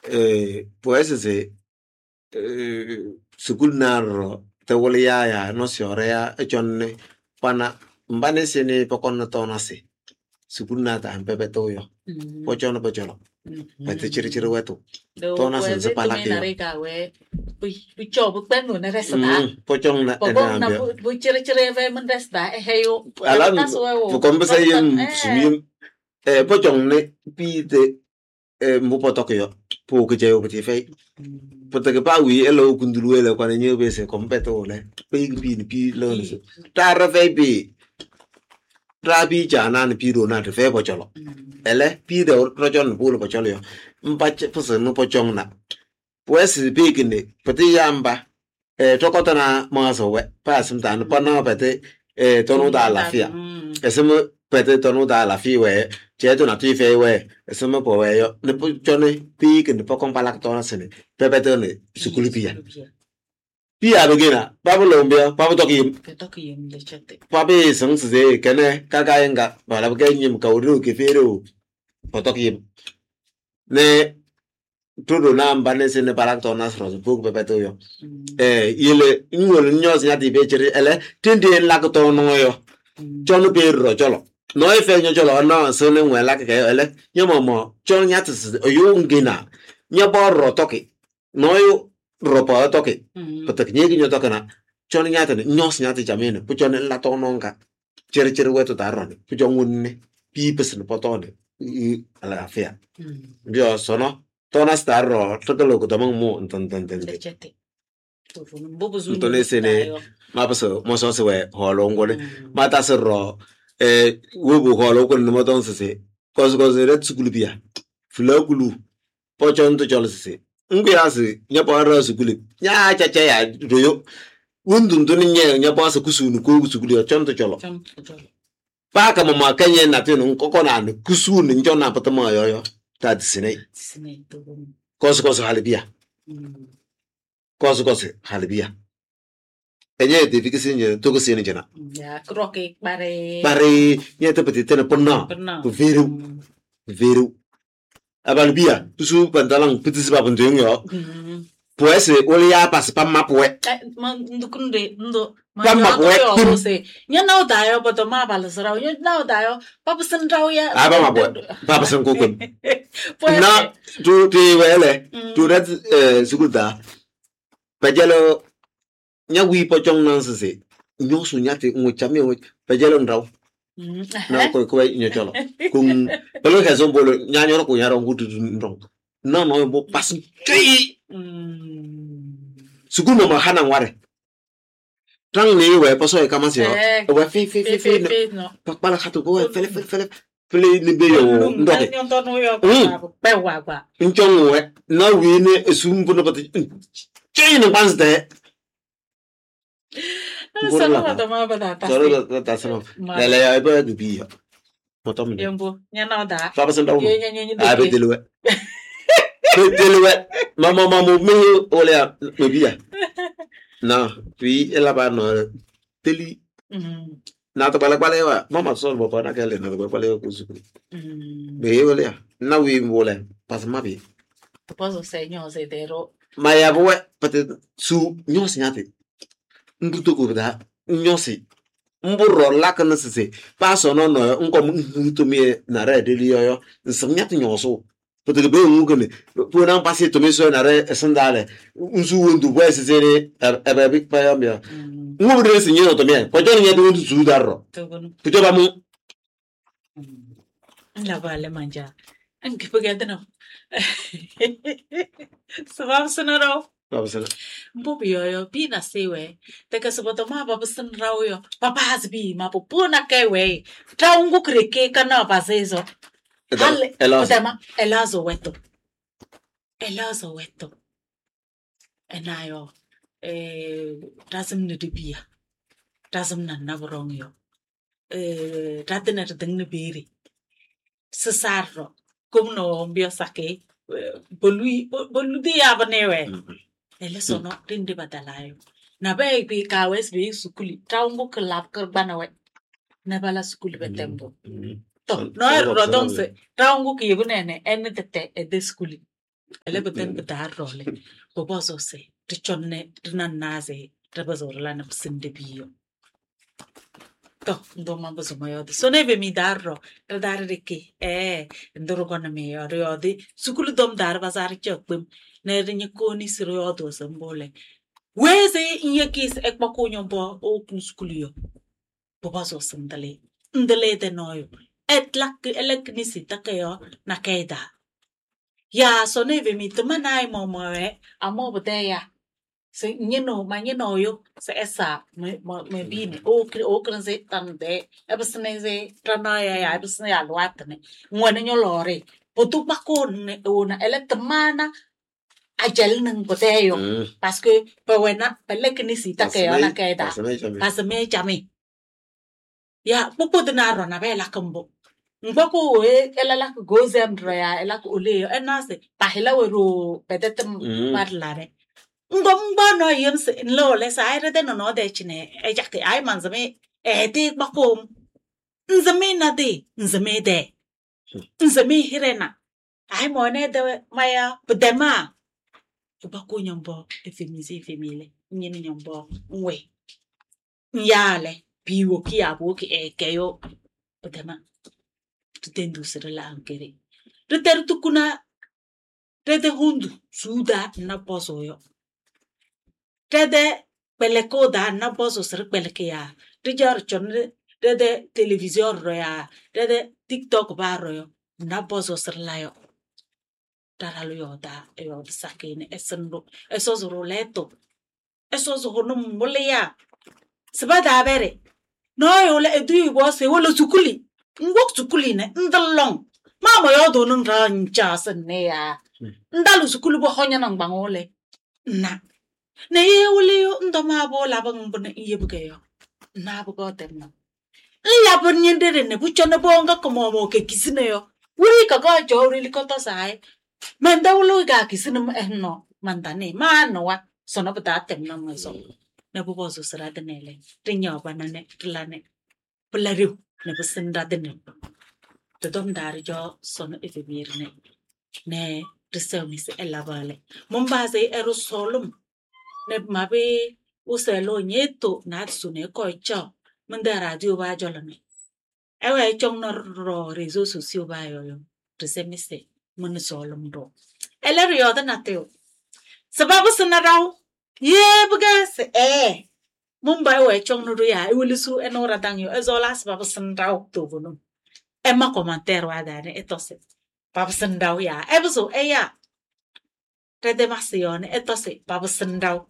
Può essere sukul naro te wole ya no siore ya echonne pana mbane sene pokon na tona se sukul na ta pepe to yo pochono pochono pete chiri wetu tona se se pala ke Cho bức bên người này resta. pochong na Pokok na bu cire ve men resta heyo. alan pokon be sayem sumim pochong ne pi de mu potok yo po ke je obti fe poteke pa wi elo kundulu ele kwa nye be se kompeto le pe pi lo se tara fe bi rabi jana ni pi ro na te fe pocholo ele pi de rojon bu lo pocholo yo mpa pese no pochong na pues bi kine pete yamba tokota na maso we pa sim tan pa na pete tonu da la fia esemo pete tonu da la fi we je to na ti fe we esemo po we yo ne po chone pi kine pokon palak to na sene pepe to ne sukuli pia begina babu lombia babu toki de chete. papi sung se kene kaka enga bala ke nyim ka uru ke feru potoki ne todo na mbane se ne palak to na sro bu pepe to yo ile ngol nyos nya di bechere ele tindi la ko to no yo chonu be ro cholo no e fe nyo cholo no so ne nwela ke ele nyomo chon nya tsi yo ngina nya bo ro toki no yo ropa toki patak nyegi nyo tokana chon nya te nyos nya te jamene pu chon la to nonga chere weto darone pu jongunne pi pesen potone ala afia bio sono tona starro tokelo ko tamang mo nton de chete. Ntone sene mapaso moso se we holongole mata serro wobu holo ko no don se kozo ret sukulipia flagulu pochon to jol se nguyasi nya para sukuli nya cha ya doyo wundun dun nya pa sa kusunu ko sukuli chon to jolo pa ka mama kanye na te no kokona ne kusunu njona patama yo ta disine kozo halibia kozo halibia enye te fikisi nye to ko sene jana ya kroke bare nya te petite ne ponna veru abalbia tusu pantalang petisi ba bundeng yo pues ole ya pas pa mapwe ndukunde ndo mapwe se nya na da yo but ma bala sara nya na da yo pa pasan raw ya aba mapwe pa pasan ko ko na tu te wele tu ret sukuda pajalo nya wi po chong nan se nyosu nya te ngo chame pajalo ndaw na ko nyo cholo kun pelo ka zo bolo nya nyo ko nya ro ngutu ndong no bo pas kei sugu no ma hana ware tang ni we paso e kama sio we fi no pakpala khatu go fele ni be yo ndoke pe wa nchong we na wi ne esum bu no bat kei no pas de Solo toma batata. Solo ta solo. La ya ba du bi. Motom ni. Yembo, nya na da. Papa sen daw. Nya Be delwe. Mama me ole me biya. Na, puis ela ba no teli. Na to bala wa. Mama sol bo pa na kele na bo pale ko su. Be ole. Na wi mole. Pas ma bi. Posso segno se dero. Ma ya bo pate su nyos nyate. Mbuto ko da nyosi mburo laka na sese paso no nkom nto mi na re deli yo nsanya ti nyoso pote be ngugene po na pase to mi so na re sandale nsu wondu bo sese re ebe big pa ya mbia ngubure se nyo to mi ko joni nyedo wondu su darro puto ba mu la vale manja anche pagate no sabab sonoro Mbubi yo pina sewe teka soboto ma baba san raw yo papa hasbi ma pupuna kewe taungu kreke kana basezo elazo weto enayo tasem ne dibia tasem na nabrong yo tatena teng beri sesarro kumno mbio sake bolu dia banewe ele sono rinde badalayo na be bi kawes bi sukuli taungu kelap kerbanawe na bala sukuli betembo to no rodonse taungu ki bunene ene tete e de sukuli ele beten betar role boboso se tichonne tinanaze rebazorla na psinde bio to ndo mambo somoyo so neve mi darro dare reke ndoro kona me yodi sukulu dom dar bazar chokbem ne rinye koni siro yodo sambole weze inyekis ekpako nyombo o kun sukulu yo boboso sandale ndele de noyo etlak elek nisita kayo na kaida ya so neve mi tumanai momoe amo boteya se nyeno yo se esa me bine o kranze tande ebsneze tranaya ya ebsne ya luatne ngwane nyolore potu bakon ona eletmana ajal nang boteyo parce que pawena pelekni sita kayo na kaida pasme chami ya popo de naro na bela kambo ngoko elala gozem dra ela ko le enase pahela wero pedetem parlare ngomba no yems lo le saire de no de chine jake ai manzame te bakom nzame na de nzame de nzame hirena ai mone de maya bedema bako nyombo efemize femile nyini nyombo nwe nyale biwo ki abo ki ekeyo bedema tutendu sere la ankere tuteru tukuna tete hundu suda na poso yo tete peleko da na poso sere peleke ya tijar chon tete television ro ya tete tiktok ba ro yo na poso sere la yo taralo yo da yo sakene esendo eso zoro leto eso zoro no mole ya sebada bere no yo le edu bo se wolo sukuli ngok sukuli ne ndalong mama yo do nun ran chasen ne ya ndalu sukulu bo honya nang bangole na ne ye wole yo ndoma bo la bang bone yebuke yo na bo go temna la bon nyendere ne bu chona bo nga ko mo ke kisine yo wuri ka ga jo ri ko ta sai manda wolo ga kisine no mandane ma no wa sono bata temna mo so ne bo bo so sra de ne le tinyo banane tlane plariu ne bo senda de ne to dom dar jo sono efemirne ne reservis elavale mombase ero solum ne mabe uselo nyeto na sune ko cho manda radio ba jolane ewe chong no ro rezo sosio ba yo reservis mun solum do elero yo da nateo sababu sunaraw ye bugas mumbai we chong no ya iwilisu enora dangyo ezola sababu sunraw to bono emma commentaire wa dane etose Papa Sendau ya, ebuso ya, redemacione etose Papa Sendau,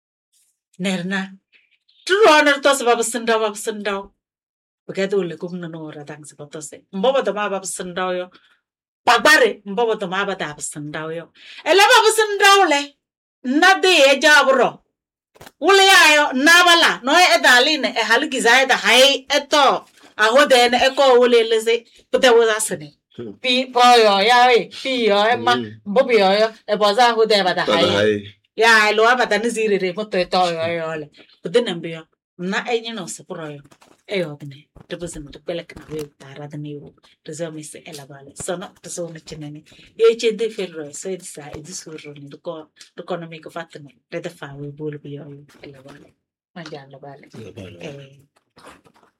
nerna, truoner tose Papa Sendau, begitu le kumno nora dang sepotose, mbobo toma Papa Sendau yo, pagbare mbobo toma Papa Sendau yo, ela Papa Sendau le, nade jabro, ule ayo nabala, no edaline haligiza eda hai eto, ahodene eko ule leze, pute wazasene. Pi boyo ya pi yo emma bobi yo e boza hu de bada hai ya lo abata ni zirire foto to yo le budena mbio na enyi no se pro yo e yo ne to buzem to pelek na we tara de ni wo to zo mi se elabale so no to so ne chenani ye che de ferro so e sa e di surro ni do ko no mi ko fatne de fa we bulu bi yo elabale mangiare la bale